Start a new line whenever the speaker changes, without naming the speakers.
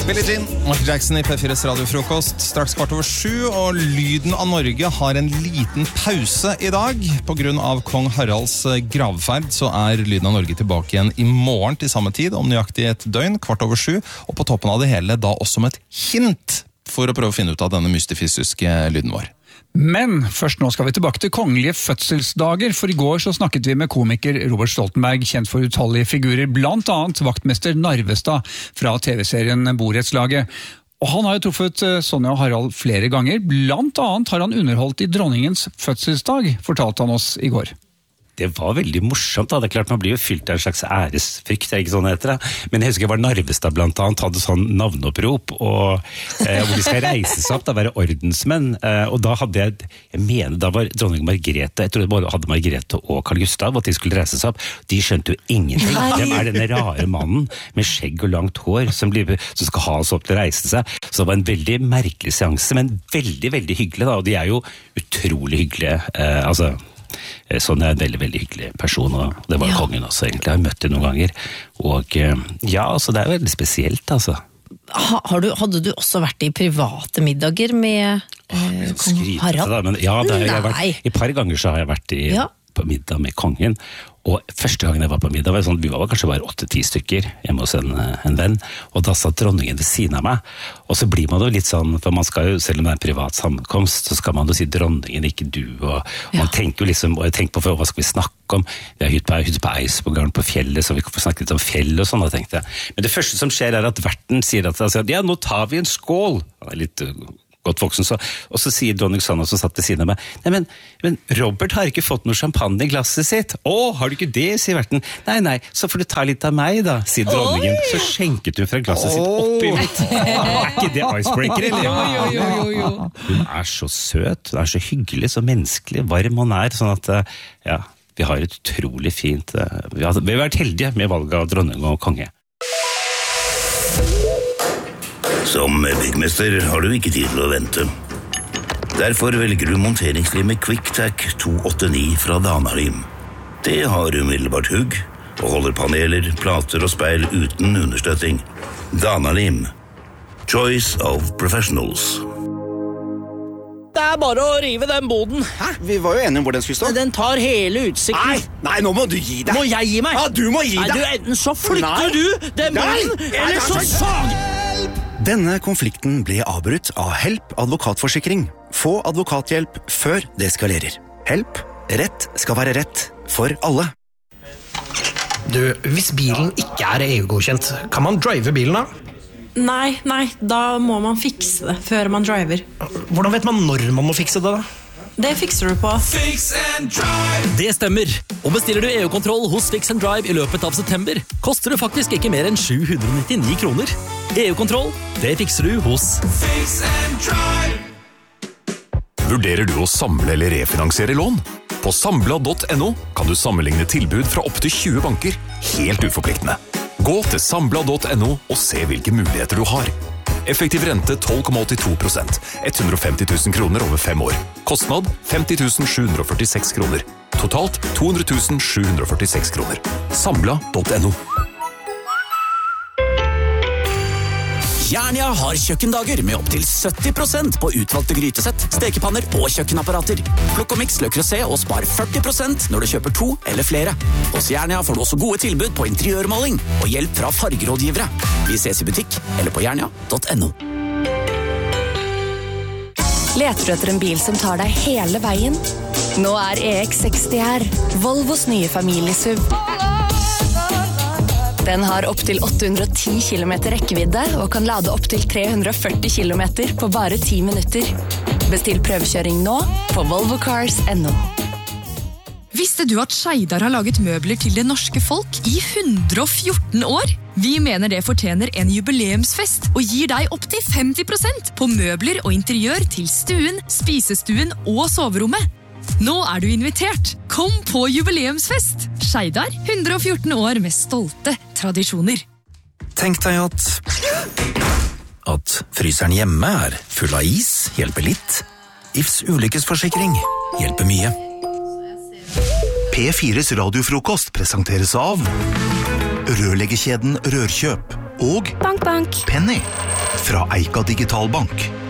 Billie Jean, Michael Jackson I P4s radiofrokost. Straks 7:15, og Lyden av Norge har en liten pause I dag. På grunn av kong Haralds gravferd så Lyden av Norge tilbake igjen I morgen til samme tid, om nøyaktig et døgn, 7:15. Og på toppen av det hele da også med et hint for å prøve å finne ut av denne mystifiske lyden vår.
Men først nå skal vi tilbake til kongelige fødselsdager, for I går så snakket vi med komiker Robert Stoltenberg, kjent for utallige figurer, blant annet vaktmester Narvestad fra TV-serien Borettslaget. Og han har jo truffet Sonja og Harald flere ganger, blant annet har han underholdt I dronningens fødselsdag, fortalte han oss I går.
Det var veldig morsomt da, det klart man blir jo fylt av en slags æresfrykt, ikke sånn heter det. Men jeg husker jeg var Narvestad blant annet, hadde sånn navneopprop, og hvor de skal reise seg opp, da være ordensmenn, og da hadde jeg mener, da var dronning Margrethe, jeg tror det både hadde Margrethe og Carl Gustav, at de skulle reise seg opp, de skjønte jo ingenting. Hvem denne rare mannen med skjegg og langt hår som skal ha oss opp til å reise seg? Så det var en veldig merkelig seanse, men veldig, veldig hyggelig da, og de jo utrolig hyggelige, Sånn en veldig, veldig hyggelig person, og det var kongen også egentlig, jeg har møtt dem noen ganger, og ja, altså det veldig spesielt, altså.
Hadde du også vært I private middager med kong Harald?
Men, ja, jeg har vært, I par ganger så har jeg vært på middag med kongen, og første gangen jeg var på middag, var sånn, vi var kanskje bare 8-10 stykker hjemme hos en venn, og da satt dronningen ved siden av meg, og så blir man jo litt sånn, for man skal jo, selv om det en privat sammenkomst, så skal man jo si dronningen, ikke du, og man tenker jo liksom, og jeg tenker på hva skal vi snakke om, vi har hytte på Eidsvåggarden på fjellet, så vi kan få snakke litt om fjell og sånn, da tenkte jeg. Men det første som skjer at verten sier at ja, nå tar vi en skål, han litt godt voksen, og så sier dronning Sanna som satt ved siden av meg, nei, men Robert har ikke fått noe champagne I glasset sitt. Har du ikke det, sier verten. Nei, så får du ta litt av meg da, sier dronningen. Så skjenket hun fra glasset sitt oppi mitt. Ikke det icebreaker, eller? Jo. Hun så søt, hun så hyggelig, så menneskelig, varm hun sånn at, ja, vi har et utrolig fint, vi har vært heldige med valget av dronning og konge.
Som byggmester har du ikke tid til å vente. Derfor velger du monteringslimet QuickTac 289 fra Danalim. Det har umiddelbart hugg, og holder paneler, plater og speil uten understøtting. Danalim. Choice of professionals.
Det bare å rive den boden.
Hæ? Vi var jo enige om hvor den skulle stå.
Den tar hele utsikten.
Nei, nå må du gi deg.
Må jeg gi meg?
Ja, du må gi deg.
Nei, enten så flytter du den boden, eller så sag.
Denne konflikten ble avbrutt av Help advokatforsikring. Få advokathjelp før det eskalerer. Help. Rett skal være rett for alle.
Du, hvis bilen ikke EU-godkjent, kan man drive bilen da?
Nei, da må man fikse det før man driver.
Hvordan vet man når man må fikse det da?
Det fikser du på
Fix and Drive. Det stemmer. Og bestiller du EU-kontroll hos Fix and Drive I løpet av september, koster det faktisk ikke mer enn 799 kroner. EU-kontroll, det fikser du hos Fix and Drive.
Vurderer du å samle eller refinansiere lån? På Sambla.no kan du sammenligne tilbud fra opp til 20 banker, helt uforpliktende. Gå til Sambla.no og se hvilke muligheter du har. Effektiv rente 12,82%. 150 000 kroner over 5 år. Kostnad 50 746 kroner. Totalt 200 746 kroner. Sambla.no.
Jernia har kjøkkendager med opp til 70% på utvalgte grytesett, stekepanner og kjøkkenapparater. Plukk og mix Le Creuset og spar 40% når du kjøper 2 eller flere. Hos Jernia får du også gode tilbud på interiørmaling og hjelp fra fargerådgivere. Vi ses I butikk eller på jernia.no.
Leter du etter en bil som tar deg hele veien? Nå EX60 her, Volvos nye familiesuv. Den har opp til 810 km rekkevidde og kan lade opp til 340 km på bare 10 minutter. Bestill prøvekjøring nå på volvocars.no.
Visste du at Skeidar har laget møbler til det norske folk I 114 år? Vi mener det fortjener en jubileumsfest og gir deg opp til 50% på møbler og interiør til stuen, spisestuen og soverommet. Nå du invitert. Kom på jubileumsfest. Skeidar, 114 år med stolte tradisjoner.
Tenk deg at fryseren hjemme full av is, hjelper litt. Ifs ulykkesforsikring hjelper mye.
P4s radiofrokost presenteres av Rørleggerkjeden Rørkjøp. og
Bank, bank.
Penny fra Eika Digitalbank.